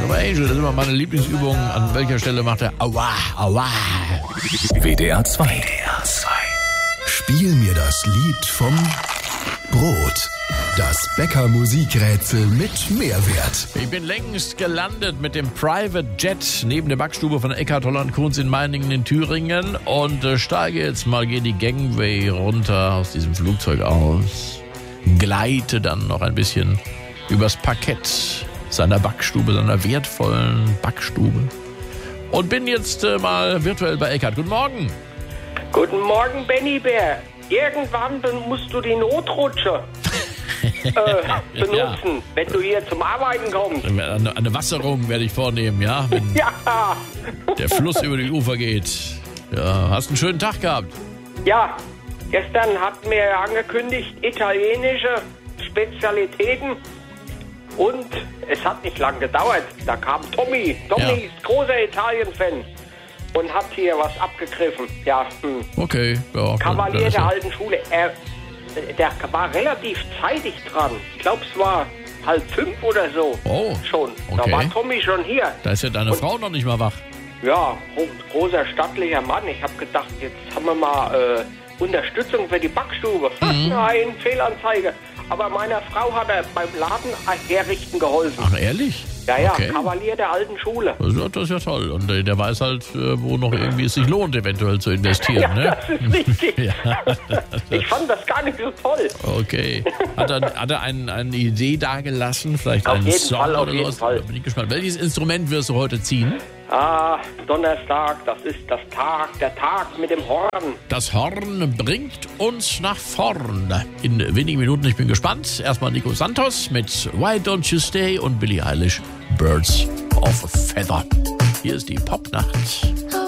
Angel, das ist immer meine Lieblingsübung. An welcher Stelle macht er Aua, Aua? WDR 2. WDR 2. Spiel mir das Lied vom Brot. Das Bäcker-Musikrätsel mit Mehrwert. Ich bin längst gelandet mit dem Private Jet neben der Backstube von Eckhard Holland Kunz in Meiningen in Thüringen und steige jetzt mal, gehe die Gangway runter aus diesem Flugzeug aus, gleite dann noch ein bisschen übers Parkett seiner Backstube, seiner wertvollen Backstube und bin jetzt mal virtuell bei Eckhard. Guten Morgen. Guten Morgen, Benny Bär. Irgendwann musst du die Notrutsche benutzen, wenn du hier zum Arbeiten kommst. Eine Wasserung werde ich vornehmen, ja? Wenn Ja, der Fluss über die Ufer geht. Ja, hast einen schönen Tag gehabt. ja. Gestern hatten wir ja angekündigt, italienische Spezialitäten. Und es hat nicht lang gedauert. Da kam Tommy. Tommy Ja. ist großer Italien-Fan und hat hier was abgegriffen. Ja, Okay, ja. Kavalier das ist der ja- alten Schule. Der war relativ zeitig dran. Ich glaube, es war 4:30 oder so. Oh, Schon. Da okay. war Tommy schon hier. Da ist ja deine Frau noch nicht mal wach. Ja, großer stattlicher Mann. Ich habe gedacht, jetzt haben wir mal Unterstützung für die Backstube. Nein, Fehlanzeige. Aber meiner Frau hat er beim Laden herrichten geholfen. Ach, ehrlich? Ja, Okay. Kavalier der alten Schule. Das ist ja toll. Und der weiß halt, wo noch irgendwie es sich lohnt, eventuell zu investieren. Ja, Ne? das ist richtig. Ja. Ich fand das gar nicht so toll. Okay. Hat er eine Idee dagelassen? Vielleicht Auf einen jeden Song Fall, auf oder jeden sowas? Fall. Da bin ich gespannt. Welches Instrument wirst du heute ziehen? Donnerstag, das ist der Tag mit dem Horn. Das Horn bringt uns nach vorn. In wenigen Minuten, ich bin gespannt. Erstmal Nico Santos mit Why Don't You Stay und Billie Eilish Birds of a Feather. Hier ist die Popnacht.